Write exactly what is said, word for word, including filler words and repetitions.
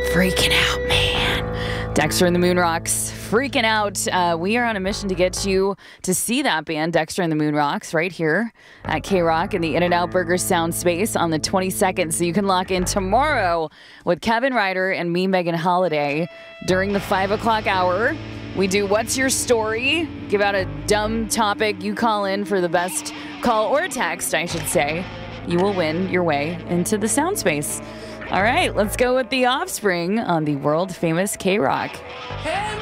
freaking out, man. Dexter and the Moonrocks, freaking out. Uh, we are on a mission to get you to see that band, Dexter and the Moonrocks, right here at K-Rock in the In-N-Out Burger Sound Space on the twenty-second. So you can lock in tomorrow with Kevin Ryder and me, Megan Holiday, during the five o'clock hour. We do What's Your Story? Give out a dumb topic. You call in for the best call or text, I should say. You will win your way into the sound space. All right, let's go with The Offspring on the world famous K-Rock. Hey!